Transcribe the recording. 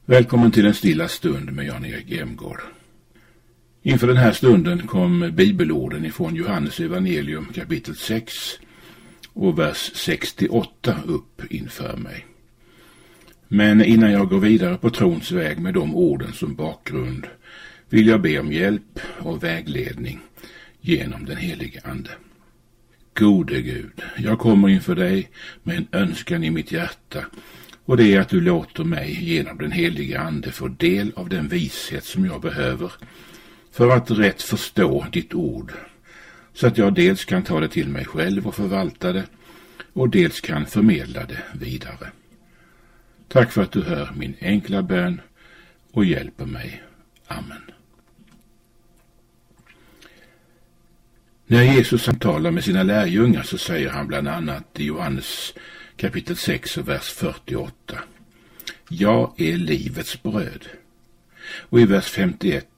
Välkommen till en stilla stund med Jan-Erik Emgård. Inför den här stunden kom bibelorden ifrån Johannes evangelium kapitel 6 och vers 68 upp inför mig. Men innan jag går vidare på trons väg med de orden som bakgrund vill jag be om hjälp och vägledning genom den helige Ande. Gode Gud, jag kommer inför dig med en önskan i mitt hjärta, och det är att du låter mig genom den helige Ande få del av den vishet som jag behöver för att rätt förstå ditt ord, så att jag dels kan ta det till mig själv och förvalta det och dels kan förmedla det vidare. Tack för att du hör min enkla bön och hjälper mig. Amen. När Jesus samtalar med sina lärjungar så säger han bland annat i Johannes kapitel 6 och vers 48: Jag är livets bröd. Och i vers 51: